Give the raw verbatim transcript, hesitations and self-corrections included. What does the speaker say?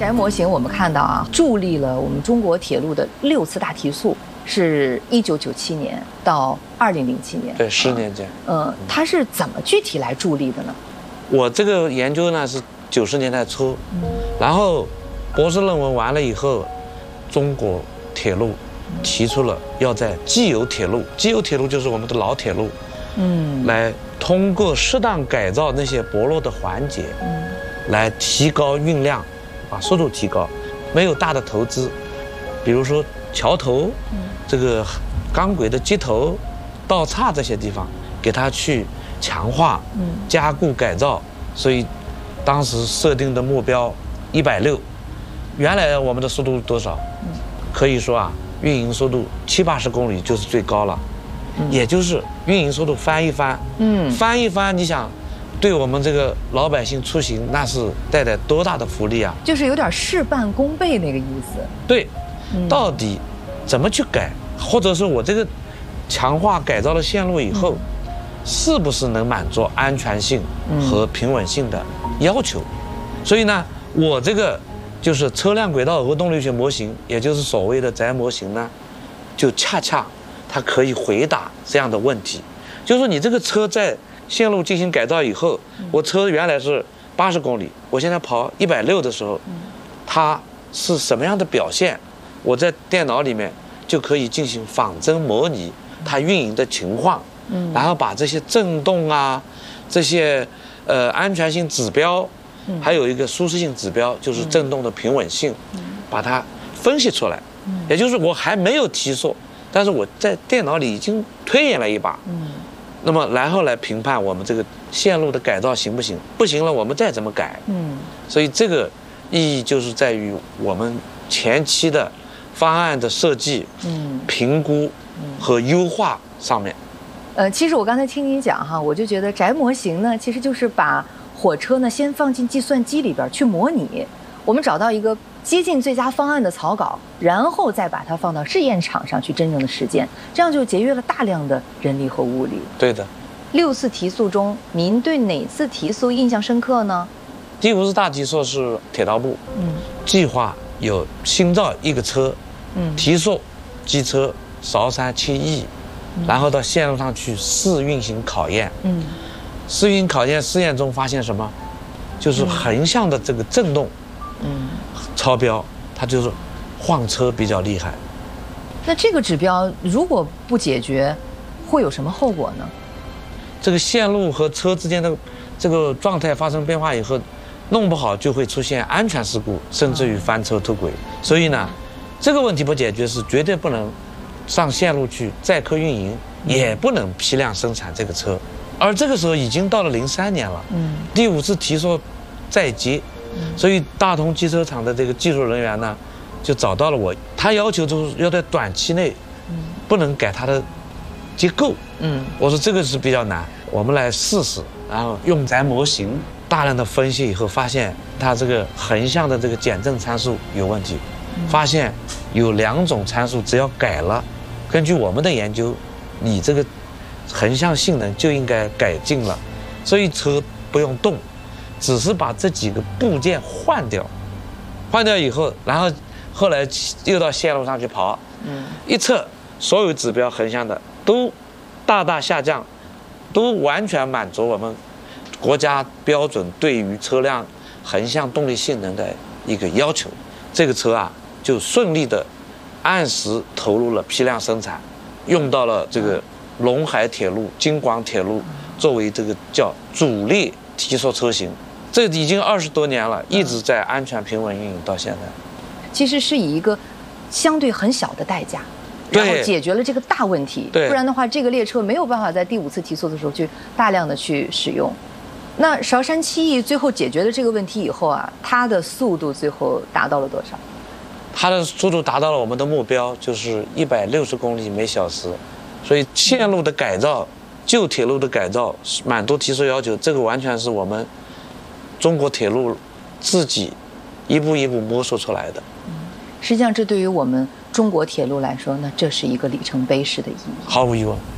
宅模型我们看到啊，助力了我们中国铁路的六次大提速，是一九九七年到二零零七年， 对，十年间。 呃，它是怎么具体来助力的呢？ 我这个研究呢是九十年代初，嗯、然后博士论文完了以后，中国铁路提出了要在既有铁路，既有铁路就是我们的老铁路，嗯，来通过适当改造那些薄弱的环节，嗯，来提高运量，把速度提高，没有大的投资，比如说桥头，嗯，这个钢轨的接头、道岔这些地方，给它去强化、嗯，加固改造，所以当时设定的目标一百六，原来我们的速度多少？嗯，可以说啊，运营速度七八十公里就是最高了，嗯，也就是运营速度翻一番，嗯，翻一番，你想，对我们这个老百姓出行那是带来多大的福利啊！就是有点事半功倍那个意思。 对，嗯，到底怎么去改，或者是我这个强化改造了线路以后，嗯，是不是能满足安全性和平稳性的要求？嗯，所以呢，我这个就是车辆轨道耦合动力学模型，也就是所谓的宅模型呢，就恰恰它可以回答这样的问题，就是说你这个车在线路进行改造以后，我车原来是八十公里，我现在跑一百六的时候，它是什么样的表现？我在电脑里面就可以进行仿真模拟它运营的情况，然后把这些震动啊，这些呃安全性指标，还有一个舒适性指标，就是震动的平稳性，把它分析出来。也就是我还没有提速，但是我在电脑里已经推演了一把。那么然后来评判我们这个线路的改造行不行？不行了，我们再怎么改。嗯，所以这个意义就是在于我们前期的方案的设计、嗯、评估和优化上面。 呃，其实我刚才听你讲哈，我就觉得宅模型呢，其实就是把火车呢先放进计算机里边去模拟，我们找到一个接近最佳方案的草稿，然后再把它放到试验场上去真正的实践，这样就节约了大量的人力和物力。 对的。 六次提速中，您对哪次提速印象深刻呢？ 第五次大提速是铁道部，嗯，计划有新造一个车，嗯，提速机车韶山七亿，嗯，然后到线路上去试运行考验，嗯，试运行考验试验中发现什么？就是横向的这个震动，嗯，超标，它就是晃车比较厉害。 那这个指标如果不解决，会有什么后果呢？ 这个线路和车之间的这个状态发生变化以后，弄不好就会出现安全事故，甚至于翻车脱轨。所以呢，这个问题不解决是绝对不能上线路去载客运营，也不能批量生产这个车。而这个时候已经到了零三年了，嗯，第五次提速在即，所以大同机车厂的这个技术人员呢，就找到了我，他要求就是要在短期内，不能改它的结构，嗯，我说这个是比较难，我们来试试，然后用宅模型大量的分析以后，发现它这个横向的这个减震参数有问题，发现有两种参数只要改了，根据我们的研究，你这个横向性能就应该改进了，所以车不用动，只是把这几个部件换掉，换掉以后，然后后来又到线路上去跑，嗯，一测所有指标横向的都大大下降，都完全满足我们国家标准对于车辆横向动力性能的一个要求。这个车啊，就顺利的按时投入了批量生产，用到了这个陇海铁路、京广铁路作为这个叫主力提速车型。这已经二十多年了，一直在安全平稳运营到现在。 其实是以一个相对很小的代价，然后解决了这个大问题。不然的话，这个列车没有办法在第五次提速的时候去大量的去使用。那韶山七亿最后解决了这个问题以后啊，它的速度最后达到了多少？ 它的速度达到了我们的目标，就是一百六十公里每小时。所以线路的改造、旧铁路的改造满足提速要求，这个完全是我们中国铁路自己一步一步摸索出来的。 实际上，这对于我们中国铁路来说，那这是一个里程碑式的意义。 毫无疑问。